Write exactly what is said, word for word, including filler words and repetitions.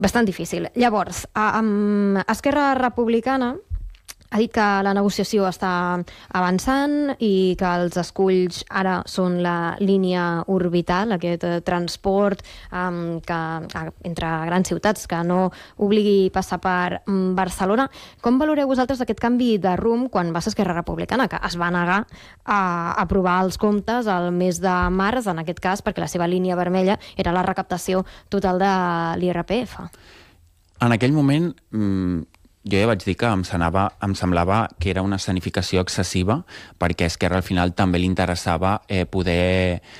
bastant difícil. Llavors, amb Esquerra Republicana ha dit que la negociació està avançant i que els esculls ara són la línia orbital, aquest eh, transport um, que, entre grans ciutats que no obligui passar per um, Barcelona. Com valoreu vosaltres aquest canvi de rumb quan va ser Esquerra Republicana, que es va negar a aprovar els comptes al mes de març, en aquest cas, perquè la seva línia vermella era la recaptació total de l'I R P F? En aquell moment... Mmm... jo ja vaig dir que em, senava, em semblava que era una escenificació excessiva perquè a Esquerra al final també li interessava eh, poder